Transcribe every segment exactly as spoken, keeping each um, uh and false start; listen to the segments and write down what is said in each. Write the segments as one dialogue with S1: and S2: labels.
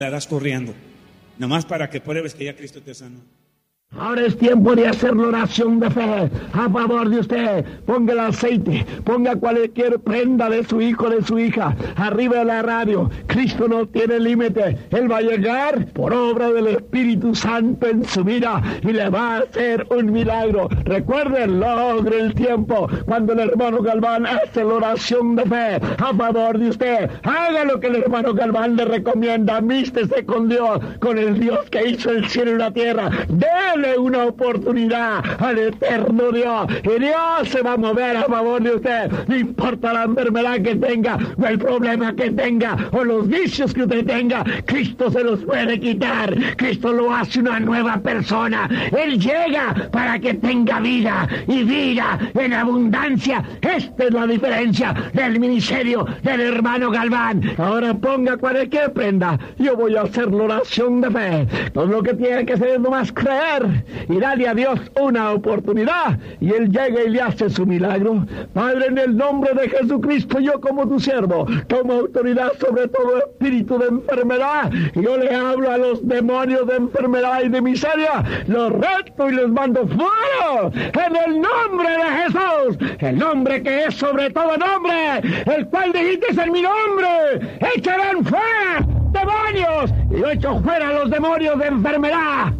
S1: estarás corriendo, nomás para que pruebes que ya Cristo te sanó.
S2: Ahora es tiempo de hacer la oración de fe a favor de usted. Ponga el aceite, ponga cualquier prenda de su hijo, de su hija, arriba de la radio. Cristo no tiene límite. Él va a llegar por obra del Espíritu Santo en su vida y le va a hacer un milagro. Recuerden, logre el tiempo cuando el hermano Galván hace la oración de fe a favor de usted. Haga lo que el hermano Galván le recomienda. Amístese con Dios, con el Dios que hizo el cielo y la tierra. Dele una oportunidad al eterno Dios y Dios se va a mover a favor de usted. No importa la enfermedad que tenga o el problema que tenga o los vicios que usted tenga, Cristo se los puede quitar. Cristo lo hace una nueva persona. Él llega para que tenga vida y vida en abundancia. Esta es la diferencia del ministerio del hermano Galván. Ahora ponga cualquier prenda. Yo voy a hacer la oración de fe. Todo lo que tiene que hacer es nomás creer y darle a Dios una oportunidad y Él llega y le hace su milagro. Padre, en el nombre de Jesucristo, yo como tu siervo tomo autoridad sobre todo espíritu de enfermedad. Yo le hablo a los demonios de enfermedad y de miseria, los reto y les mando fuera en el nombre de Jesús, el nombre que es sobre todo nombre, el cual dijiste en mi nombre, echarán fuera demonios. Y yo echo fuera a los demonios de enfermedad,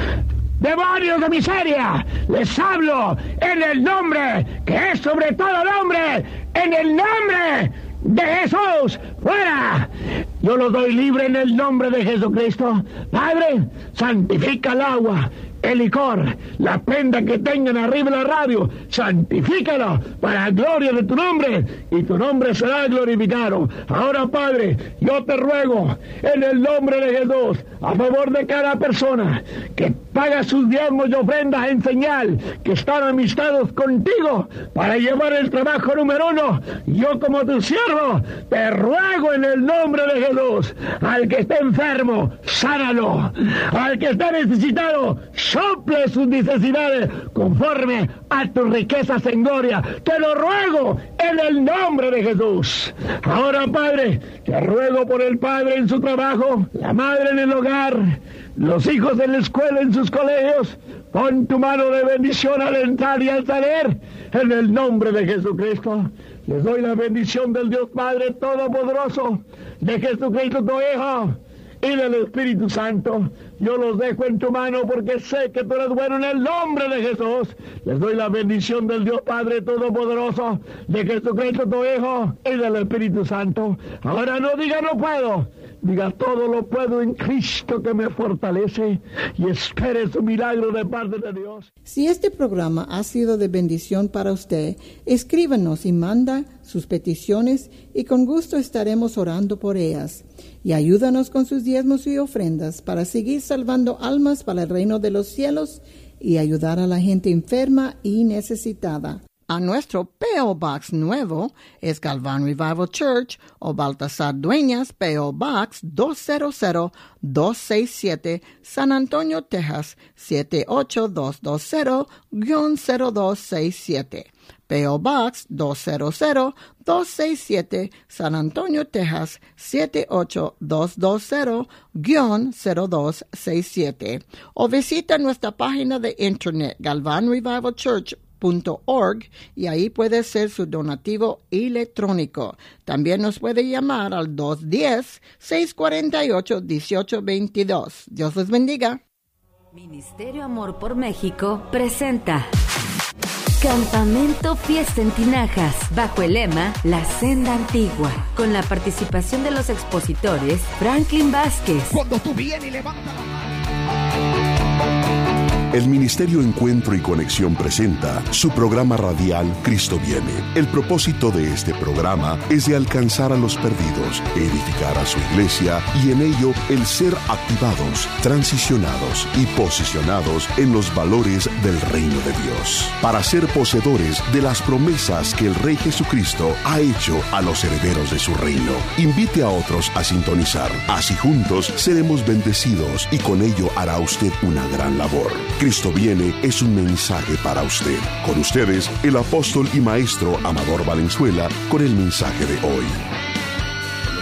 S2: demonios de miseria. Les hablo en el nombre que es sobre todo nombre, en el nombre de Jesús, fuera. Yo los doy libre en el nombre de Jesucristo. Padre, santifica el agua, el licor, la prenda que tengan arriba de la radio, santifícalo para la gloria de tu nombre, y tu nombre será glorificado. Ahora, Padre, yo te ruego en el nombre de Jesús, a favor de cada persona que paga sus diezmos y ofrendas en señal que están amistados contigo para llevar el trabajo número uno. Yo como tu siervo te ruego en el nombre de Jesús, al que esté enfermo, sánalo, al que esté necesitado, sople sus necesidades conforme a tus riquezas en gloria. Te lo ruego en el nombre de Jesús. Ahora, Padre, te ruego por el padre en su trabajo, la madre en el hogar, los hijos en la escuela, en sus colegios. Pon tu mano de bendición al entrar y al salir en el nombre de Jesucristo. Les doy la bendición del Dios Padre Todopoderoso, de Jesucristo tu Hijo y del Espíritu Santo. Yo los dejo en tu mano porque sé que tú eres bueno en el nombre de Jesús. Les doy la bendición del Dios Padre Todopoderoso, de Jesucristo tu Hijo y del Espíritu Santo. Ahora no diga no puedo, diga todo lo puedo en Cristo que me fortalece, y espere su milagro de parte de Dios.
S3: Si este programa ha sido de bendición para usted, escríbanos y manda sus peticiones y con gusto estaremos orando por ellas. Y ayúdanos con sus diezmos y ofrendas para seguir salvando almas para el reino de los cielos y ayudar a la gente enferma y necesitada. A nuestro P O Box nuevo es Galván Revival Church o Baltasar Dueñas, P O Box dos cero cero dos seis siete, San Antonio, Texas siete ocho dos dos cero cero dos seis siete. P O Box dos cero cero dos seis siete, San Antonio, Texas siete ocho dos dos cero cero dos seis siete. O visita nuestra página de internet galvan revival church punto org y ahí puede ser su donativo electrónico. También nos puede llamar al dos uno cero, seis cuatro ocho, uno ocho dos dos. Dios les bendiga.
S4: Ministerio Amor por México presenta Campamento Fiesta en Tinajas, bajo el lema La Senda Antigua, con la participación de los expositores Franklin Vázquez.
S5: Cuando tú vienes y levanta la mano.
S6: El Ministerio Encuentro y Conexión presenta su programa radial Cristo Viene. El propósito de este programa es de alcanzar a los perdidos, edificar a su iglesia y en ello el ser activados, transicionados y posicionados en los valores del reino de Dios, para ser poseedores de las promesas que el Rey Jesucristo ha hecho a los herederos de su reino. Invite a otros a sintonizar. Así juntos seremos bendecidos y con ello hará usted una gran labor. Cristo Viene es un mensaje para usted. Con ustedes, el apóstol y maestro Amador Valenzuela, con el mensaje de hoy.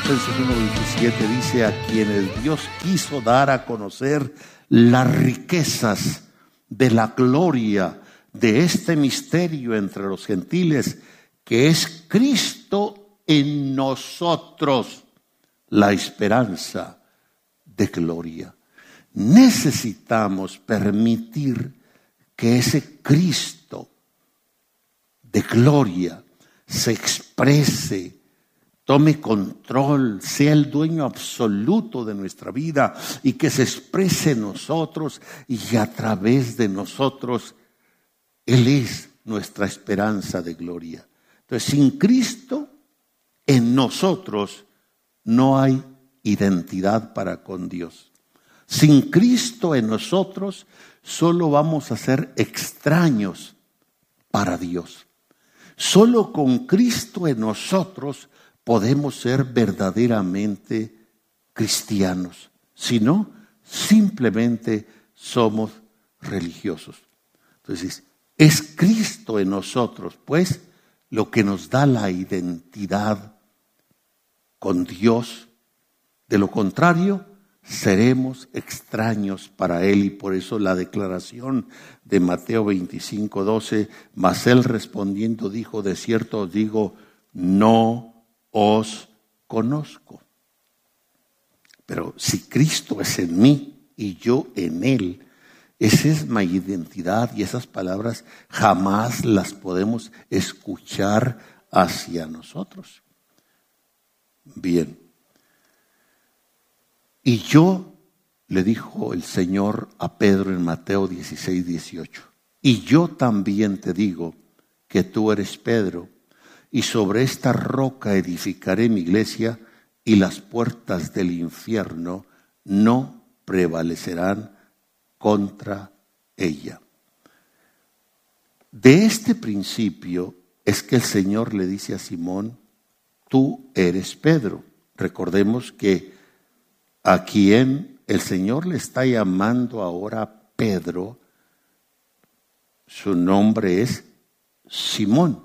S7: Colosenses uno veintisiete dice: a quienes Dios quiso dar a conocer las riquezas de la gloria de este misterio entre los gentiles, que es Cristo en nosotros, la esperanza de gloria. Necesitamos permitir que ese Cristo de gloria se exprese, tome control, sea el dueño absoluto de nuestra vida y que se exprese en nosotros, y a través de nosotros Él es nuestra esperanza de gloria. Entonces, sin Cristo en nosotros no hay identidad para con Dios. Sin Cristo en nosotros solo vamos a ser extraños para Dios. Solo con Cristo en nosotros podemos ser verdaderamente cristianos. Si no, simplemente somos religiosos. Entonces, es Cristo en nosotros, pues, lo que nos da la identidad con Dios. De lo contrario, seremos extraños para Él. Y por eso la declaración de Mateo veinticinco doce, mas Él respondiendo dijo: de cierto os digo, no os conozco. Pero si Cristo es en mí y yo en Él, esa es mi identidad, y esas palabras jamás las podemos escuchar hacia nosotros. Bien. Y yo, le dijo el Señor a Pedro en Mateo dieciséis dieciocho, y yo también te digo que tú eres Pedro, y sobre esta roca edificaré mi iglesia, y las puertas del infierno no prevalecerán contra ella. De este principio es que el Señor le dice a Simón: tú eres Pedro. Recordemos que a quien el Señor le está llamando ahora Pedro, su nombre es Simón.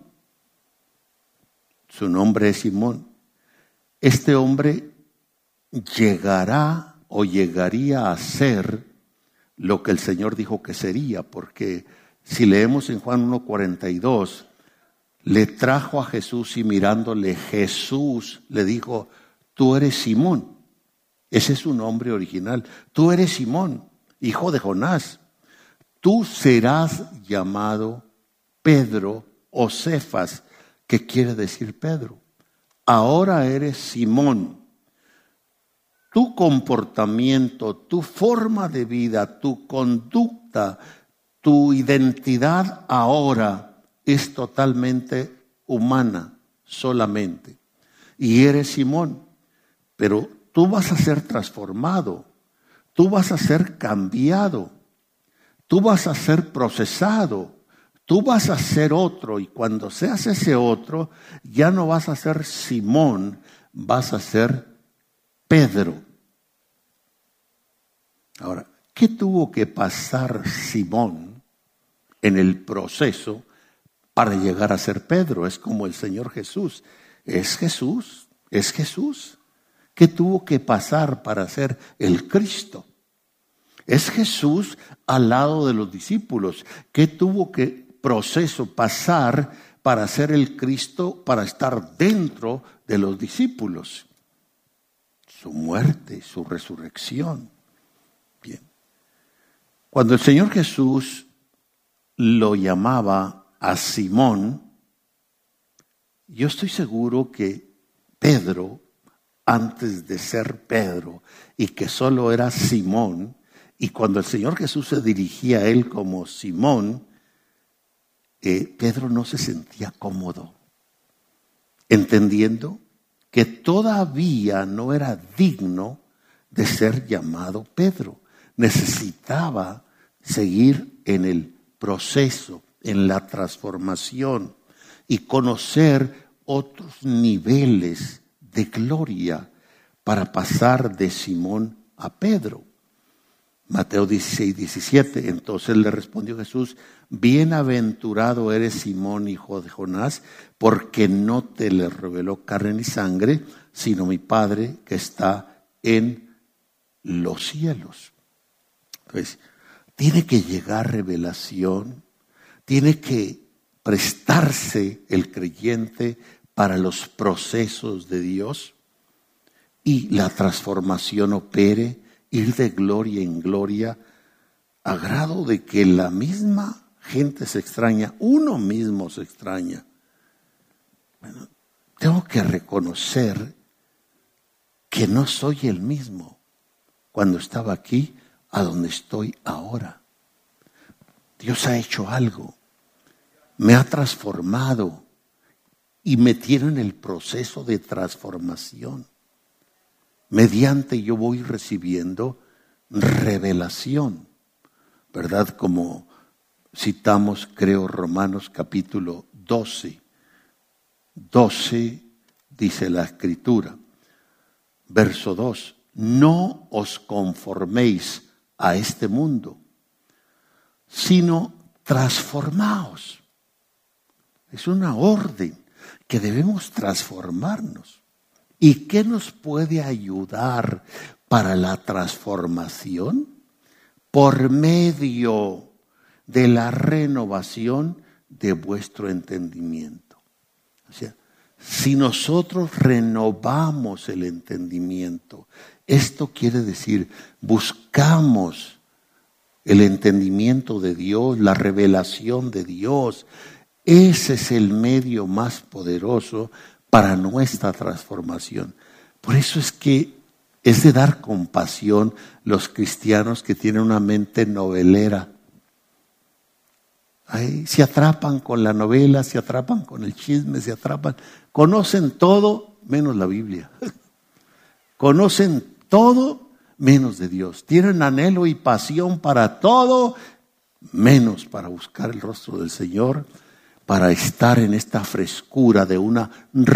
S7: Su nombre es Simón. Este hombre llegará o llegaría a ser lo que el Señor dijo que sería, porque si leemos en Juan uno cuarenta y dos, le trajo a Jesús y mirándole Jesús le dijo: tú eres Simón. Ese es su nombre original. Tú eres Simón, hijo de Jonás. Tú serás llamado Pedro o Cefas, que quiere decir Pedro. Ahora eres Simón. Tu comportamiento, tu forma de vida, tu conducta, tu identidad ahora es totalmente humana solamente. Y eres Simón, pero tú vas a ser transformado, tú vas a ser cambiado, tú vas a ser procesado, tú vas a ser otro, y cuando seas ese otro, ya no vas a ser Simón, vas a ser Pedro. Ahora, ¿qué tuvo que pasar Simón en el proceso para llegar a ser Pedro? Es como el Señor Jesús. Es Jesús, es Jesús. ¿Qué tuvo que pasar para ser el Cristo? Es Jesús al lado de los discípulos. ¿Qué tuvo que proceso pasar para ser el Cristo, para estar dentro de los discípulos? Su muerte, su resurrección. Bien. Cuando el Señor Jesús lo llamaba a Simón, yo estoy seguro que Pedro, antes de ser Pedro, y que solo era Simón, y cuando el Señor Jesús se dirigía a él como Simón, eh, Pedro no se sentía cómodo, entendiendo que todavía no era digno de ser llamado Pedro. Necesitaba seguir en el proceso, en la transformación y conocer otros niveles de gloria para pasar de Simón a Pedro. Mateo dieciséis diecisiete, entonces le respondió Jesús: bienaventurado eres Simón, hijo de Jonás, porque no te le reveló carne ni sangre, sino mi Padre que está en los cielos. Entonces, tiene que llegar revelación, tiene que prestarse el creyente para los procesos de Dios y la transformación opere, ir de gloria en gloria, a grado de que la misma gente se extraña, uno mismo se extraña. Bueno, tengo que reconocer que no soy el mismo cuando estaba aquí a donde estoy ahora. Dios ha hecho algo, me ha transformado y me tiene en el proceso de transformación. Mediante yo voy recibiendo revelación, ¿verdad? Como citamos, creo, Romanos capítulo doce. doce dice la Escritura, verso dos, no os conforméis a este mundo, sino transformaos. Es una orden que debemos transformarnos. ¿Y qué nos puede ayudar para la transformación? Por medio de la renovación de vuestro entendimiento. O sea, si nosotros renovamos el entendimiento, esto quiere decir, buscamos el entendimiento de Dios, la revelación de Dios. Ese es el medio más poderoso para nuestra transformación. Por eso es que es de dar compasión los cristianos que tienen una mente novelera. Ay, se atrapan con la novela, se atrapan con el chisme, se atrapan. Conocen todo menos la Biblia. Conocen todo menos de Dios. Tienen anhelo y pasión para todo menos para buscar el rostro del Señor, para estar en esta frescura de una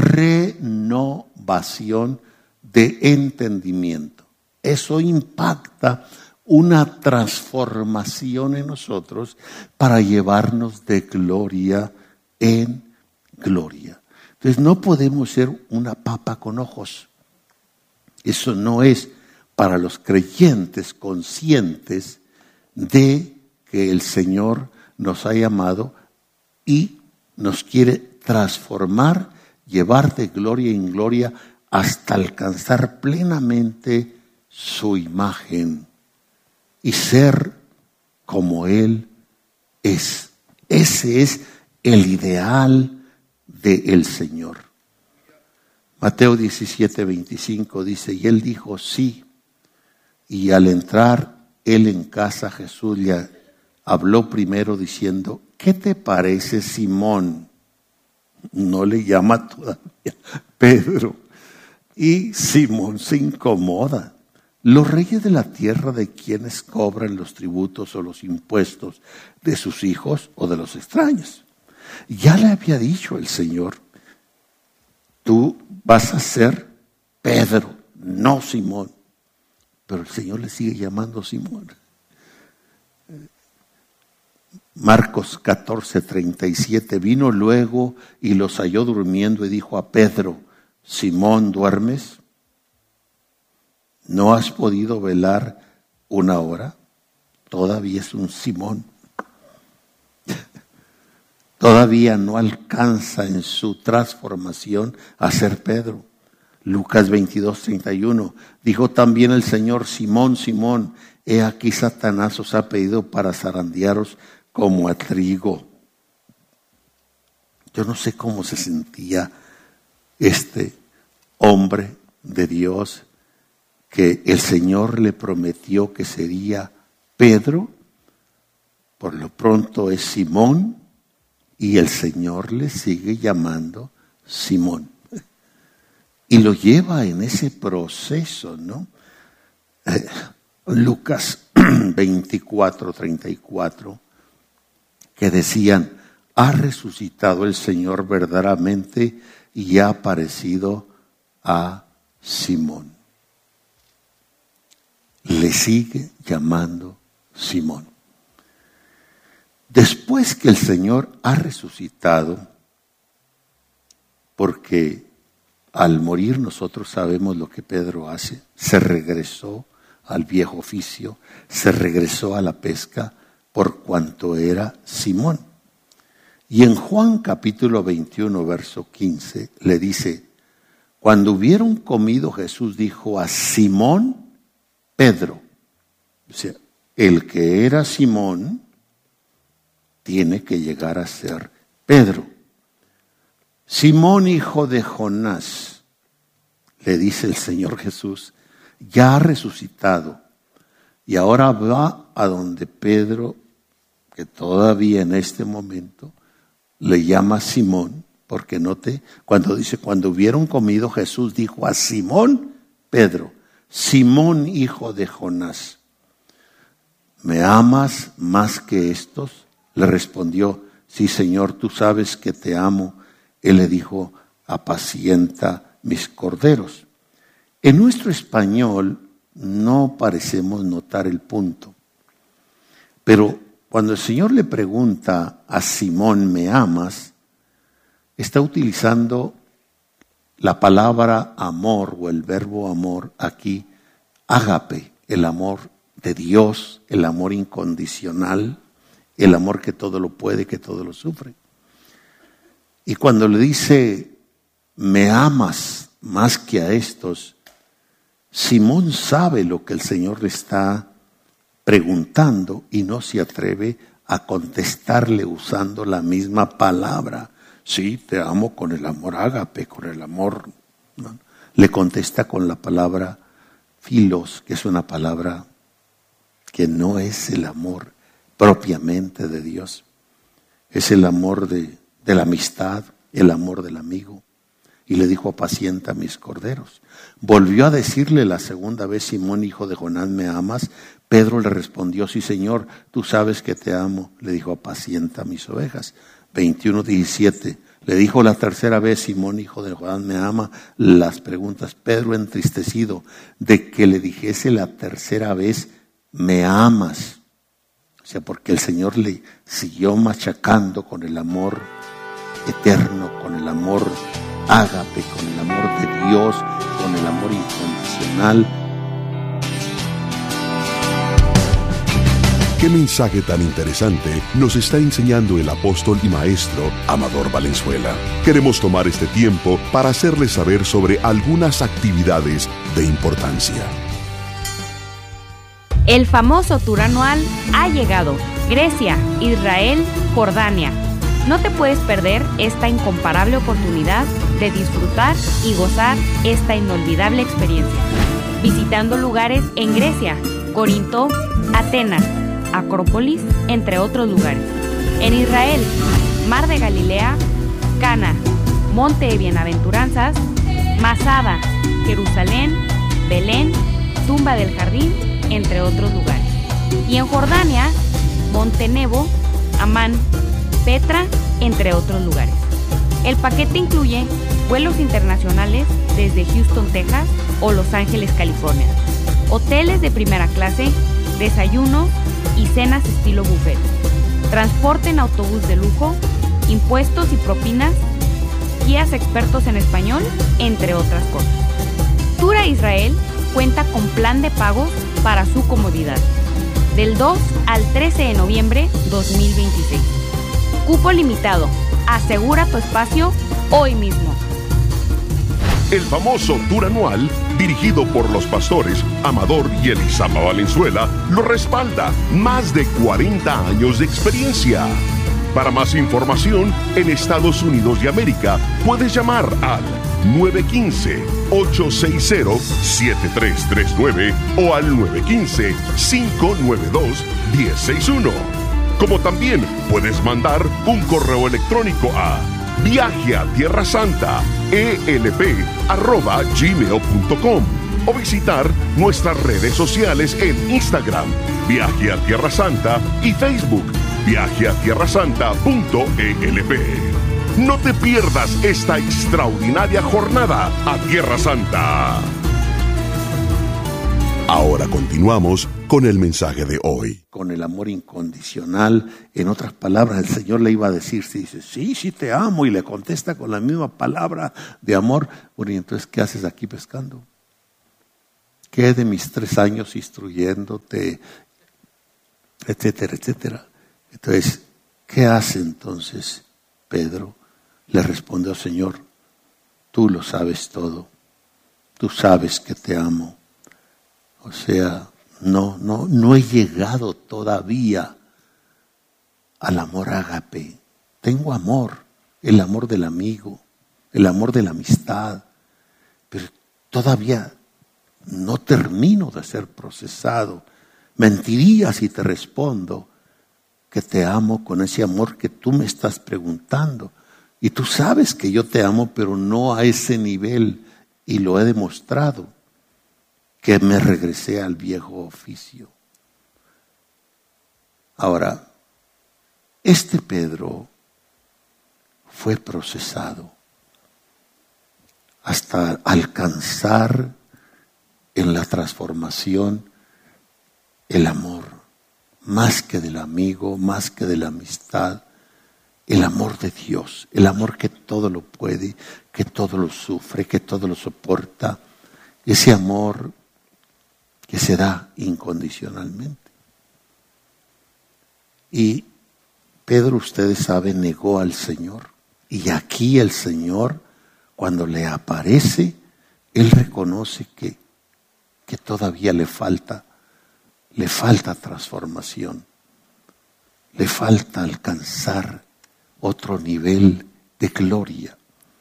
S7: renovación de entendimiento. Eso impacta una transformación en nosotros para llevarnos de gloria en gloria. Entonces no podemos ser una papa con ojos. Eso no es para los creyentes conscientes de que el Señor nos ha llamado y nos quiere transformar, llevar de gloria en gloria hasta alcanzar plenamente su imagen y ser como Él es. Ese es el ideal del Señor. Mateo diecisiete, veinticinco dice, y Él dijo sí, y al entrar Él en casa, Jesús le habló primero diciendo, ¿qué te parece, Simón? No le llama todavía Pedro. Y Simón se incomoda. Los reyes de la tierra, ¿de quienes cobran los tributos o los impuestos? ¿De sus hijos o de los extraños? Ya le había dicho el Señor, tú vas a ser Pedro, no Simón. Pero el Señor le sigue llamando Simón. Marcos catorce, treinta y siete, vino luego y los halló durmiendo y dijo a Pedro, Simón, ¿duermes? ¿No has podido velar una hora? Todavía es un Simón. Todavía no alcanza en su transformación a ser Pedro. Lucas veintidós, treinta y uno, dijo también el Señor, Simón, Simón, he aquí Satanás os ha pedido para zarandearos como a trigo. Yo no sé cómo se sentía este hombre de Dios que el Señor le prometió que sería Pedro. Por lo pronto es Simón y el Señor le sigue llamando Simón. Y lo lleva en ese proceso, ¿no? Eh, Lucas veinticuatro, treinta y cuatro, que decían, ha resucitado el Señor verdaderamente y ha aparecido a Simón. Le sigue llamando Simón. Después que el Señor ha resucitado, porque al morir nosotros sabemos lo que Pedro hace. Se regresó al viejo oficio, se regresó a la pesca por cuanto era Simón. Y en Juan capítulo veintiuno, verso quince, le dice, cuando hubieron comido, Jesús dijo a Simón Pedro, o sea, el que era Simón tiene que llegar a ser Pedro. Simón, hijo de Jonás, le dice el Señor Jesús, ya ha resucitado y ahora va a donde Pedro, que todavía en este momento le llama Simón, porque note, cuando dice, cuando hubieron comido, Jesús dijo a Simón Pedro, Simón, hijo de Jonás, ¿me amas más que estos? Le respondió, sí, Señor, tú sabes que te amo. Él le dijo, apacienta mis corderos. En nuestro español no parecemos notar el punto, pero cuando el Señor le pregunta a Simón, ¿me amas?, está utilizando la palabra amor o el verbo amor aquí, ágape, el amor de Dios, el amor incondicional, el amor que todo lo puede, que todo lo sufre. Y cuando le dice, ¿me amas más que a estos?, Simón sabe lo que el Señor le está preguntando y no se atreve a contestarle usando la misma palabra. Sí, te amo con el amor ágape, con el amor, ¿no? Le contesta con la palabra filos, que es una palabra que no es el amor propiamente de Dios. Es el amor de, de la amistad, el amor del amigo. Y le dijo, apacienta mis corderos. Volvió a decirle la segunda vez, Simón, hijo de Jonás, ¿me amas? Pedro le respondió, sí, Señor, tú sabes que te amo. Le dijo, apacienta mis ovejas. veintiuno diecisiete. Le dijo la tercera vez, Simón, hijo de Jonás, ¿me ama? Las preguntas. Pedro, entristecido de que le dijese la tercera vez, ¿me amas? O sea, porque el Señor le siguió machacando con el amor eterno, con el amor ágape, con el amor de Dios, con el amor incondicional.
S6: ¿Qué mensaje tan interesante nos está enseñando el apóstol y maestro Amador Valenzuela? Queremos tomar este tiempo para hacerles saber sobre algunas actividades de importancia.
S8: El famoso tour anual ha llegado. Grecia, Israel, Jordania. No te puedes perder esta incomparable oportunidad de disfrutar y gozar esta inolvidable experiencia. Visitando lugares en Grecia, Corinto, Atenas, Acrópolis, entre otros lugares. En Israel, Mar de Galilea, Cana, Monte de Bienaventuranzas, Masada, Jerusalén, Belén, Tumba del Jardín, entre otros lugares. Y en Jordania, Monte Nebo, Amán, Petra, entre otros lugares. El paquete incluye vuelos internacionales desde Houston, Texas o Los Ángeles, California, hoteles de primera clase, desayuno y cenas estilo buffet, transporte en autobús de lujo, impuestos y propinas, guías expertos en español, entre otras cosas. Tour a Israel cuenta con plan de pagos para su comodidad, del dos al trece de noviembre dos mil veintiséis. Cupo limitado. Asegura tu espacio hoy mismo.
S6: El famoso tour anual, dirigido por los pastores Amador y Elisama Valenzuela, lo respalda. Más de cuarenta años de experiencia. Para más información, en Estados Unidos de América, puedes llamar al nueve uno cinco, ocho seis cero, siete tres tres nueve o al nueve uno cinco, cinco nueve dos, uno cero seis uno. Como también puedes mandar un correo electrónico a viaje a tierra santa e l p arroba gmail punto com o visitar nuestras redes sociales en Instagram, Viaje a Tierra Santa, y Facebook, viaje a tierra santa punto e l p. No te pierdas esta extraordinaria jornada a Tierra Santa. Ahora continuamos con el mensaje de hoy.
S7: Con el amor incondicional, en otras palabras, el Señor le iba a decir, si dice, sí, sí te amo, y le contesta con la misma palabra de amor, bueno, y entonces, ¿qué haces aquí pescando? ¿Qué de mis tres años instruyéndote, etcétera, etcétera? Entonces, ¿qué hace entonces Pedro? Le respondió, Señor, tú lo sabes todo, tú sabes que te amo. O sea, no, no, no he llegado todavía al amor ágape. Tengo amor, el amor del amigo, el amor de la amistad, pero todavía no termino de ser procesado. Mentiría si te respondo que te amo con ese amor que tú me estás preguntando. Y tú sabes que yo te amo, pero no a ese nivel, y lo he demostrado, que me regresé al viejo oficio. Ahora, este Pedro fue procesado hasta alcanzar en la transformación el amor, más que del amigo, más que de la amistad, el amor de Dios, el amor que todo lo puede, que todo lo sufre, que todo lo soporta, ese amor que se da incondicionalmente. Y Pedro, ustedes saben, negó al Señor. Y aquí el Señor, cuando le aparece, él reconoce que, que todavía le falta, le falta transformación, le falta alcanzar otro nivel de gloria.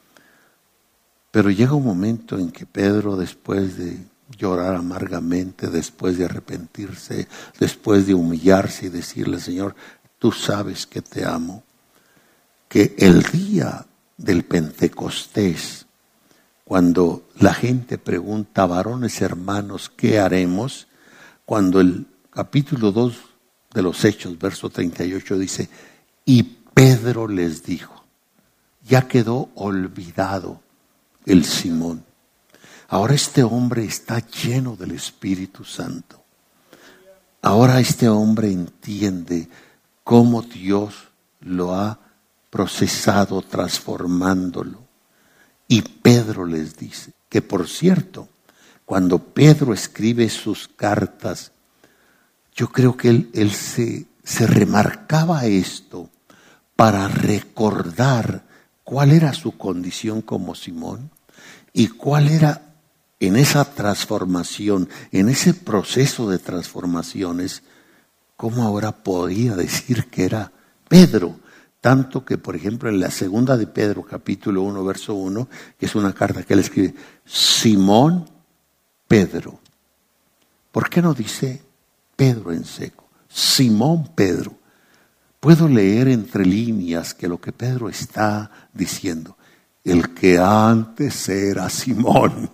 S7: Pero llega un momento en que Pedro, después de llorar amargamente, después de arrepentirse, después de humillarse y decirle, Señor, tú sabes que te amo, que el día del Pentecostés, cuando la gente pregunta, varones hermanos, ¿qué haremos? Cuando el capítulo dos de los Hechos, verso treinta y ocho dice, y Pedro les dijo, ya quedó olvidado el Simón. Ahora este hombre está lleno del Espíritu Santo. Ahora este hombre entiende cómo Dios lo ha procesado, transformándolo. Y Pedro les dice, que por cierto, cuando Pedro escribe sus cartas, yo creo que él, él se, se remarcaba esto para recordar cuál era su condición como Simón y cuál era en esa transformación, en ese proceso de transformaciones, cómo ahora podía decir que era Pedro. Tanto que, por ejemplo, en la segunda de Pedro, capítulo uno, verso uno, que es una carta que él escribe, Simón Pedro. ¿Por qué no dice Pedro en seco? Simón Pedro. Puedo leer entre líneas que lo que Pedro está diciendo, el que antes era Simón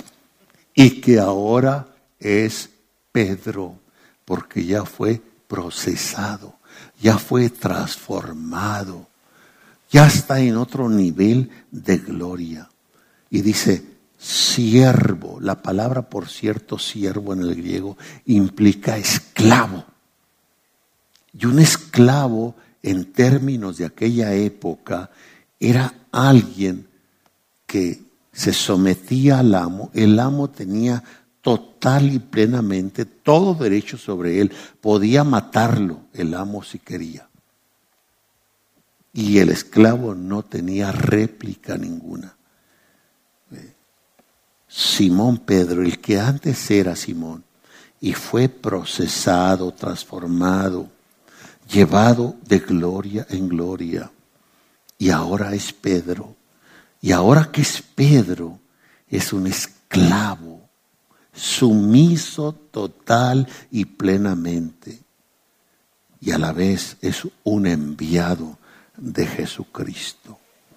S7: y que ahora es Pedro, porque ya fue procesado, ya fue transformado, ya está en otro nivel de gloria. Y dice, siervo, la palabra, por cierto, siervo en el griego implica esclavo. Y un esclavo, en términos de aquella época, era alguien que se sometía al amo. El amo tenía total y plenamente todo derecho sobre él. Podía matarlo el amo si quería. Y el esclavo no tenía réplica ninguna. Simón Pedro, el que antes era Simón, y fue procesado, transformado, llevado de gloria en gloria. Y ahora es Pedro. Y ahora que es Pedro, es un esclavo, sumiso total y plenamente. Y a la vez es un enviado de Jesucristo.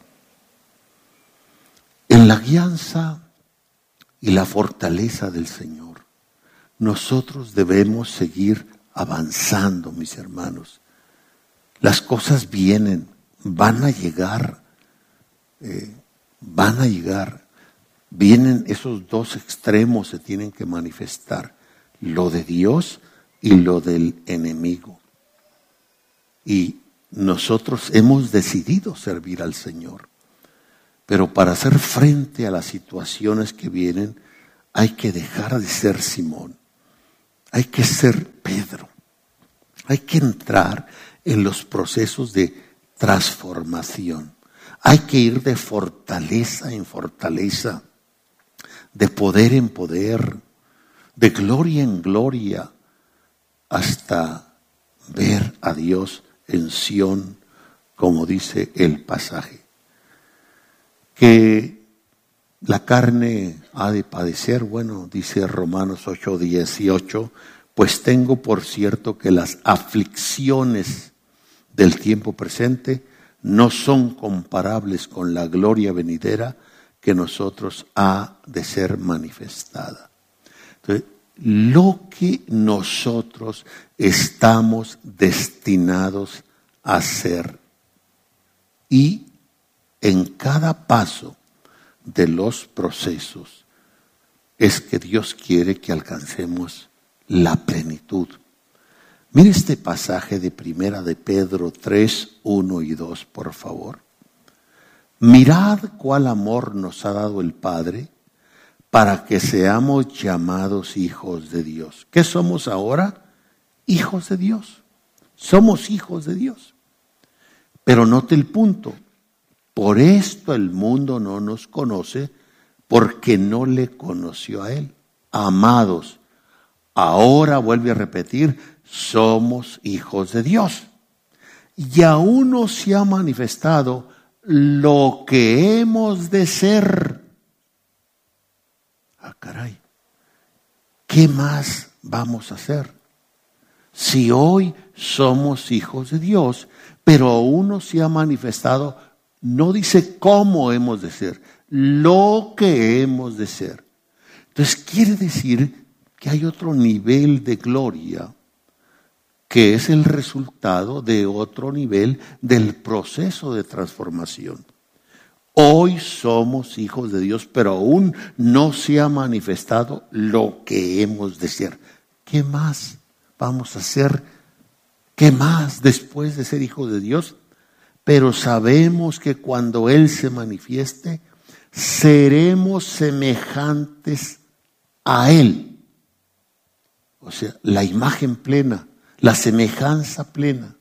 S7: En la guianza y la fortaleza del Señor, nosotros debemos seguir avanzando, mis hermanos. Las cosas vienen, van a llegar, eh, van a llegar. Vienen esos dos extremos, se tienen que manifestar. lo de Dios y lo del enemigo. Y nosotros hemos decidido servir al Señor. Pero para hacer frente a las situaciones que vienen, hay que dejar de ser Simón. Hay que ser Pedro. Hay que entrar en los procesos de transformación. Hay que ir de fortaleza en fortaleza, de poder en poder, de gloria en gloria, hasta ver a Dios en Sión, como dice el pasaje. Que la carne ha de padecer, bueno, dice Romanos ocho dieciocho, pues tengo por cierto que las aflicciones del tiempo presente no son comparables con la gloria venidera que nosotros ha de ser manifestada. Entonces, lo que nosotros estamos destinados a hacer, y en cada paso de los procesos es que Dios quiere que alcancemos la plenitud. Mire este pasaje de Primera de Pedro tres, uno y dos, por favor. Mirad cuál amor nos ha dado el Padre para que seamos llamados hijos de Dios. ¿Qué somos ahora? Hijos de Dios. Somos hijos de Dios. Pero note el punto. Por esto el mundo no nos conoce, porque no le conoció a Él. Amados, ahora vuelve a repetir, somos hijos de Dios. Y aún no se ha manifestado lo que hemos de ser. Ah, caray, ¿qué más vamos a hacer? Si hoy somos hijos de Dios, pero aún no se ha manifestado, no dice cómo hemos de ser, lo que hemos de ser. Entonces quiere decir que hay otro nivel de gloria que es el resultado de otro nivel del proceso de transformación. Hoy somos hijos de Dios, pero aún no se ha manifestado lo que hemos de ser. ¿Qué más vamos a hacer? ¿Qué más después de ser hijos de Dios? Pero sabemos que cuando Él se manifieste, seremos semejantes a Él. O sea, la imagen plena, la semejanza plena.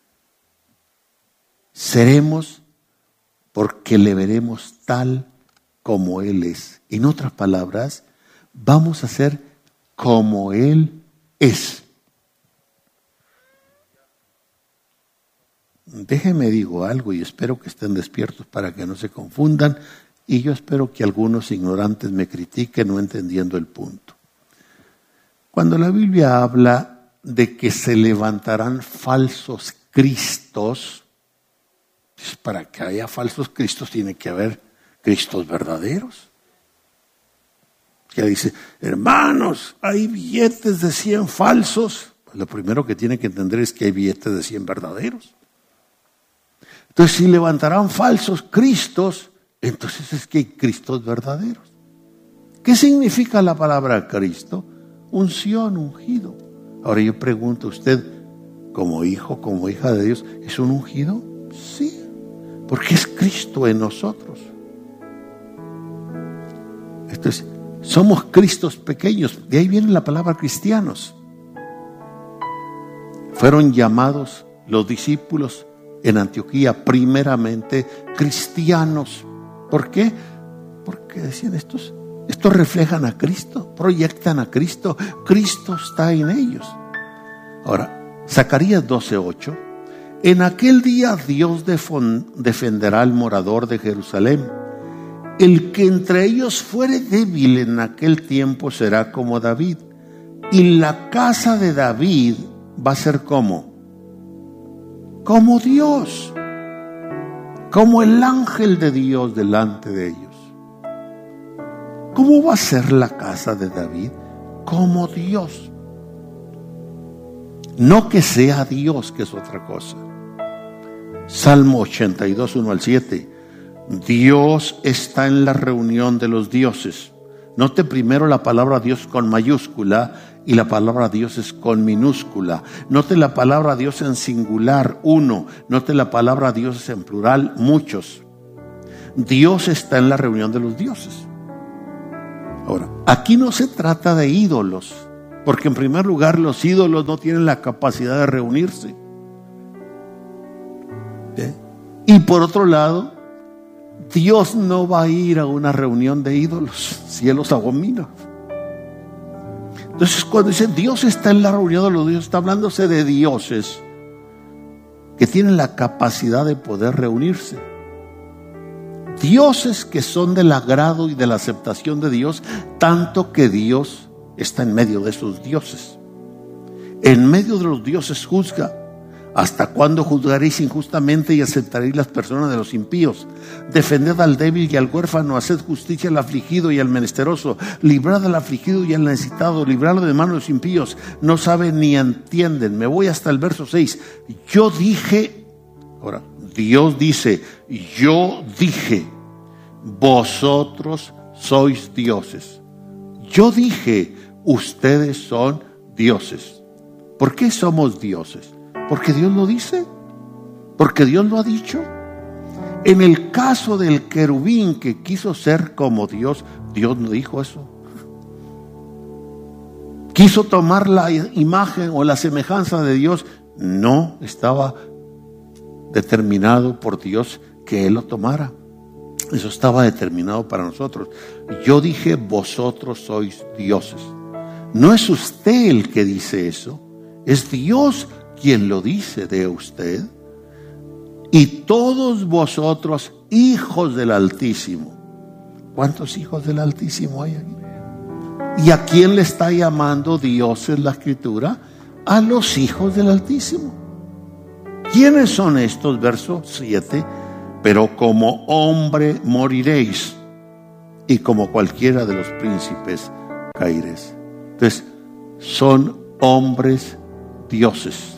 S7: Seremos porque le veremos tal como Él es. En otras palabras, vamos a ser como Él es. Déjenme digo algo y espero que estén despiertos para que no se confundan, y yo espero que algunos ignorantes me critiquen no entendiendo el punto. Cuando la Biblia habla de que se levantarán falsos cristos, pues para que haya falsos cristos tiene que haber cristos verdaderos. Que dice, hermanos, hay billetes de cien falsos. Pues lo primero que tiene que entender es que hay billetes de cien verdaderos. Entonces, si levantarán falsos cristos, entonces es que hay cristos verdaderos. ¿Qué significa la palabra Cristo? Unción, ungido. Ahora yo pregunto a usted, como hijo, como hija de Dios, ¿es un ungido? Sí, porque es Cristo en nosotros. Entonces, somos Cristos pequeños. De ahí viene la palabra cristianos. Fueron llamados los discípulos en Antioquía primeramente cristianos. ¿Por qué? Porque decían estos, estos reflejan a Cristo, proyectan a Cristo, Cristo está en ellos. Ahora, Zacarías doce ocho, en aquel día Dios defenderá al morador de Jerusalén. El que entre ellos fuere débil en aquel tiempo será como David, y la casa de David va a ser como como Dios, como el ángel de Dios delante de ellos. ¿Cómo va a ser la casa de David? Como Dios. No que sea Dios, que es otra cosa. Salmo ochenta y dos, uno al siete. Dios está en la reunión de los dioses. Note primero la palabra Dios con mayúscula y la palabra Dios es con minúscula. Note la palabra Dios en singular, uno. Note la palabra Dios en plural, muchos. Dios está en la reunión de los dioses. Ahora, aquí no se trata de ídolos, porque en primer lugar los ídolos no tienen la capacidad de reunirse. ¿Eh? Y por otro lado, Dios no va a ir a una reunión de ídolos si Él los abomina. Entonces, cuando dice Dios está en la reunión de los dioses, está hablándose de dioses que tienen la capacidad de poder reunirse. Dioses que son del agrado y de la aceptación de Dios, tanto que Dios está en medio de esos dioses. En medio de los dioses juzga. ¿Hasta cuándo juzgaréis injustamente y aceptaréis las personas de los impíos? Defended al débil y al huérfano, haced justicia al afligido y al menesteroso, librad al afligido y al necesitado, libradlo de manos de los impíos. No saben ni entienden. Me voy hasta el verso seis. Yo dije, ahora, Dios dice, yo dije, vosotros sois dioses. Yo dije, ustedes son dioses. ¿Por qué somos dioses? Porque Dios lo dice, porque Dios lo ha dicho. En el caso del querubín que quiso ser como Dios, Dios no dijo eso. Quiso tomar la imagen o la semejanza de Dios, no estaba determinado por Dios que Él lo tomara. Eso estaba determinado para nosotros. Yo dije, vosotros sois dioses. No es usted el que dice eso, es Dios quien lo dice de usted. Y todos vosotros, hijos del Altísimo. ¿Cuántos hijos del Altísimo hay aquí? ¿Y a quién le está llamando Dios en la Escritura? A los hijos del Altísimo. ¿Quiénes son estos? Verso siete. Pero como hombre moriréis, y como cualquiera de los príncipes caeréis. Entonces, son hombres dioses.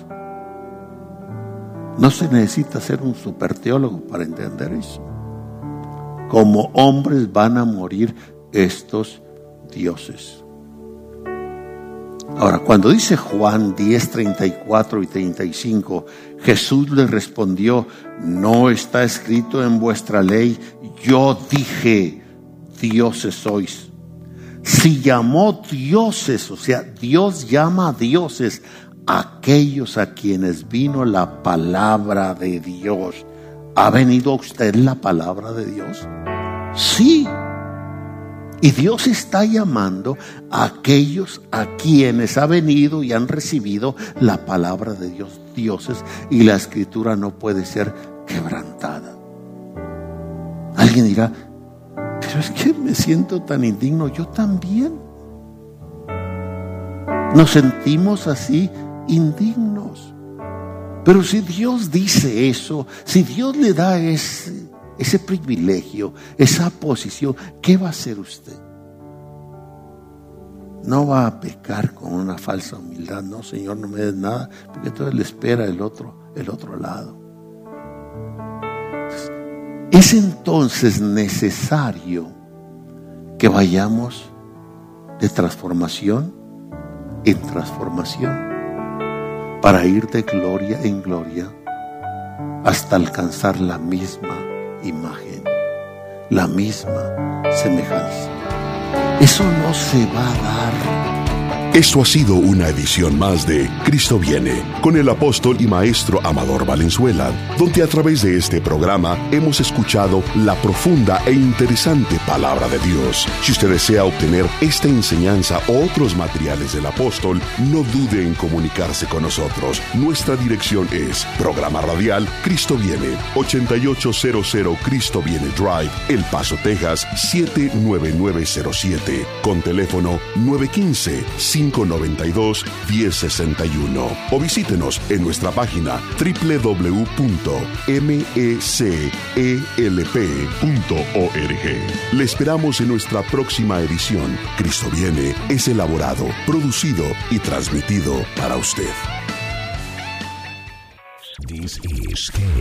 S7: No se necesita ser un super teólogo para entender eso. Como hombres van a morir estos dioses. Ahora, cuando dice Juan diez, treinta y cuatro y treinta y cinco, Jesús les respondió, no está escrito en vuestra ley, yo dije, dioses sois. Si llamó dioses, o sea, Dios llama a dioses aquellos a quienes vino la palabra de Dios. ¿Ha venido a usted la palabra de Dios? Sí. Y Dios está llamando a aquellos a quienes ha venido y han recibido la palabra de Dios, dioses, y la Escritura no puede ser quebrantada. Alguien dirá, pero es que me siento tan indigno. Yo también. Nos sentimos así indignos. Pero si Dios dice eso, si Dios le da ese, ese privilegio, esa posición, ¿qué va a hacer usted? No va a pecar con una falsa humildad. No, Señor, no me des nada, porque entonces le espera el otro, el otro lado. Es entonces necesario que vayamos de transformación en transformación para ir de gloria en gloria hasta alcanzar la misma imagen, la misma semejanza. Eso no se va a dar.
S6: Esto ha sido una edición más de Cristo Viene, con el apóstol y maestro Amador Valenzuela, donde a través de este programa hemos escuchado la profunda e interesante palabra de Dios. Si usted desea obtener esta enseñanza o otros materiales del apóstol, no dude en comunicarse con nosotros. Nuestra dirección es Programa Radial Cristo Viene, ochenta y ocho cero cero Cristo Viene Drive, El Paso, Texas, siete nueve nueve cero siete, con teléfono nueve uno cinco, cinco nueve dos, uno cero seis uno, o visítenos en nuestra página doble u doble u doble u punto m e c e l p punto org. Le esperamos en nuestra próxima edición. Cristo Viene es elaborado, producido y transmitido para usted.
S9: This is K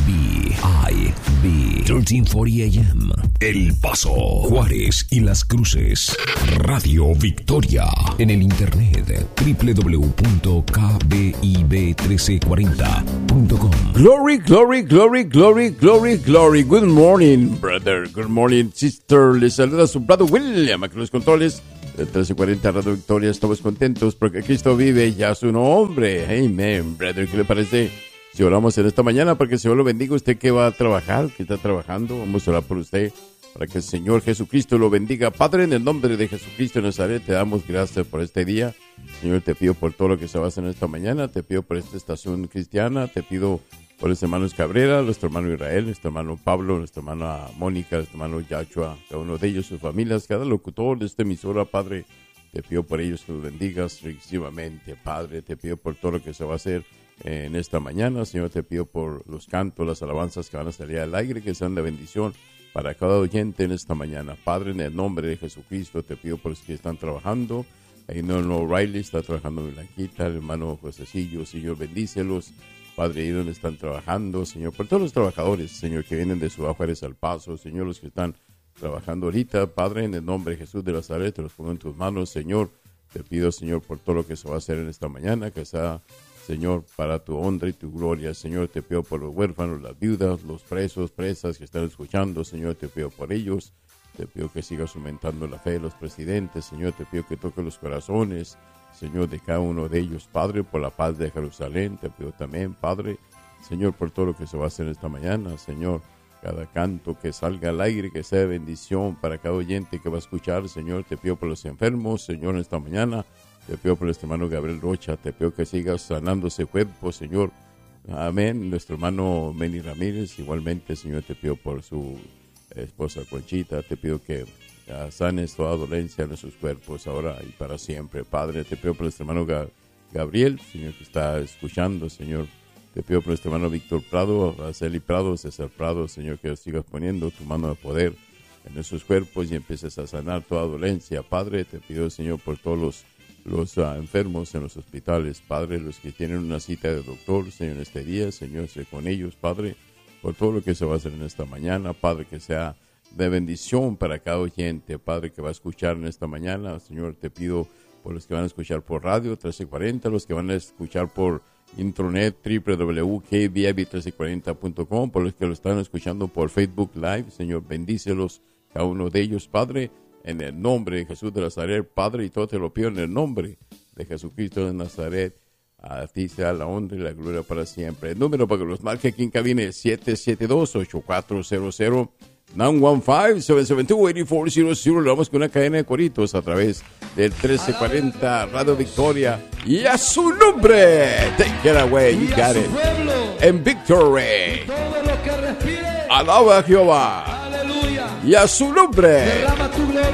S9: B I B thirteen forty A M. El Paso, Juárez y Las Cruces. Radio Victoria. En el internet doble u doble u doble u punto k b i b trece cuarenta punto com.
S10: Glory, glory, glory, glory, glory, glory. Good morning, brother. Good morning, sister. Les saluda su brother William, aquí en los controles del trece cuarenta Radio Victoria. Estamos contentos porque Cristo vive ya su nombre. Amen, brother. ¿Qué le parece si oramos en esta mañana para que el Señor lo bendiga? Usted que va a trabajar, que está trabajando, vamos a orar por usted para que el Señor Jesucristo lo bendiga. Padre, en el nombre de Jesucristo de Nazaret, te damos gracias por este día. Señor, te pido por todo lo que se va a hacer en esta mañana. Te pido por esta estación cristiana. Te pido por los hermanos Cabrera, nuestro hermano Israel, nuestro hermano Pablo, nuestra hermana Mónica, nuestro hermano Yachua, cada uno de ellos, sus familias, cada locutor de esta emisora, Padre. Te pido por ellos que los bendigas riquísimamente, Padre. Te pido por todo lo que se va a hacer en esta mañana. Señor, te pido por los cantos, las alabanzas que van a salir al aire, que sean de bendición para cada oyente en esta mañana. Padre, en el nombre de Jesucristo, te pido por los que están trabajando. Ahí no, no, Riley está trabajando en Blanquita, el hermano Josecillo, Señor, bendícelos. Padre, ahí donde están trabajando, Señor, por todos los trabajadores, Señor, que vienen de Ciudad Juárez al Paso, Señor, los que están trabajando ahorita, Padre, en el nombre de Jesús de Nazaret, te los pongo en tus manos, Señor. Te pido, Señor, por todo lo que se va a hacer en esta mañana, que sea, Señor, para tu honra y tu gloria. Señor, te pido por los huérfanos, las viudas, los presos, presas que están escuchando. Señor, te pido por ellos. Te pido que sigas aumentando la fe de los presidentes. Señor, te pido que toque los corazones, Señor, de cada uno de ellos. Padre, por la paz de Jerusalén. Te pido también, Padre, Señor, por todo lo que se va a hacer esta mañana. Señor, cada canto que salga al aire, que sea de bendición para cada oyente que va a escuchar. Señor, te pido por los enfermos, Señor, en esta mañana. Te pido por nuestro hermano Gabriel Rocha, te pido que sigas sanando ese cuerpo, Señor. Amén. Nuestro hermano Meni Ramírez, igualmente, Señor, te pido por su esposa Conchita, te pido que uh, sanes toda dolencia en sus cuerpos ahora y para siempre. Padre, te pido por nuestro hermano Ga- Gabriel, Señor, que está escuchando, Señor. Te pido por nuestro hermano Víctor Prado, Araceli Prado, César Prado, Señor, que sigas poniendo tu mano de poder en esos cuerpos y empieces a sanar toda dolencia. Padre, te pido, Señor, por todos los los uh, enfermos en los hospitales, Padre, los que tienen una cita de doctor, Señor, en este día, Señor, sé con ellos, Padre, por todo lo que se va a hacer en esta mañana, Padre, que sea de bendición para cada oyente, Padre, que va a escuchar en esta mañana. Señor, te pido por los que van a escuchar por radio trece cuarenta, los que van a escuchar por internet doble u doble u doble u punto k b i b trece cuarenta punto com, por los que lo están escuchando por Facebook Live, Señor, bendícelos cada uno de ellos, Padre. En el nombre de Jesús de Nazaret, Padre, y todo te lo pido en el nombre de Jesucristo de Nazaret. A ti sea la honra y la gloria para siempre. El número para que los marque aquí en cabina es siete siete dos, ocho cuatro cero cero, nueve uno cinco, siete siete dos, ocho cuatro cero cero. Le damos con una cadena de coritos a través del trece cuarenta Radio Victoria. Y a su nombre, take it away, you got it. En Victory. Alaba a Jehová. Y a su nombre.